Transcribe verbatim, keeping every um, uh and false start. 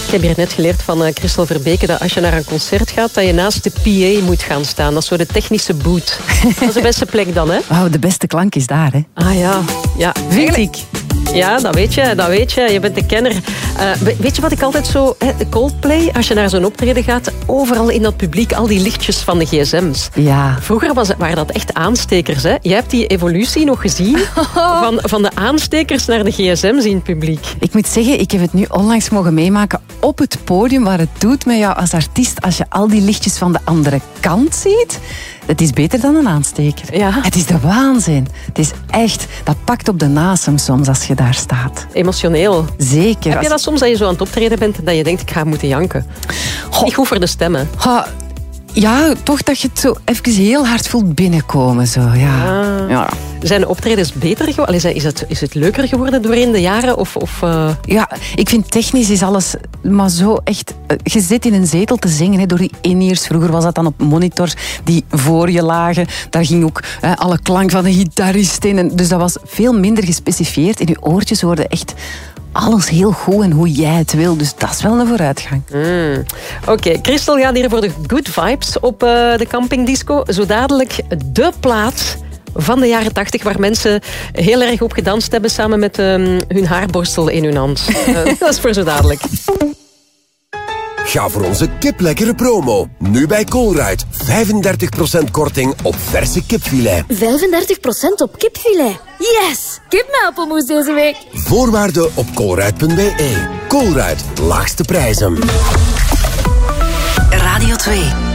Ik heb hier net geleerd van uh, Christel Verbeke dat als je naar een concert gaat, dat je naast de P A moet gaan staan. Dat is zo de technische boot. Dat is de beste plek dan, hè? Wauw, de beste klank is daar, hè? Ah ja, ja. Vind ik. Ja, dat weet je, dat weet je. Je bent de kenner. Uh, weet je wat ik altijd zo... Hè, Coldplay, als je naar zo'n optreden gaat, overal in dat publiek, al die lichtjes van de gsm's. Ja. Vroeger was het, waren dat echt aanstekers, hè? Jij hebt die evolutie nog gezien van, van de aanstekers naar de gsm's in het publiek. Ik moet zeggen, ik heb het nu onlangs mogen meemaken op het podium, waar het doet met jou als artiest, als je al die lichtjes van de andere kant ziet. Het is beter dan een aansteker. Ja. Het is de waanzin. Het is echt, dat pakt op de nasem soms als je daar staat. Emotioneel. Zeker. Heb je dat soms dat je zo aan het optreden bent en dat je denkt, ik ga moeten janken? Goh. Niet goed voor de stemmen. Goh. Ja, toch dat je het zo even heel hard voelt binnenkomen. Zo. Ja. Ah. Ja. Zijn de optredens beter geworden? Is het, is het leuker geworden doorheen de jaren? Of, of, uh... Ja, ik vind technisch is alles maar zo echt... Je zit in een zetel te zingen, hè, door die in-ears. Vroeger was dat dan op monitors die voor je lagen. Daar ging ook hè, alle klank van de gitarist in. En dus dat was veel minder gespecifieerd. In je oortjes hoorde echt alles heel goed en hoe jij het wil. Dus dat is wel een vooruitgang. Mm. Oké, okay. Christel gaat hier voor de good vibes op uh, de campingdisco. Zo dadelijk de plaat van de jaren tachtig, waar mensen heel erg op gedanst hebben samen met um, hun haarborstel in hun hand. Uh, dat is voor zo dadelijk. Ga voor onze kiplekkere promo. Nu bij Colruyt. vijfendertig procent korting op verse kipfilet. vijfendertig procent op kipfilet. Yes! Kip met appelmoes deze week. Voorwaarden op colruyt punt be. Colruyt. Laagste prijzen. Radio twee.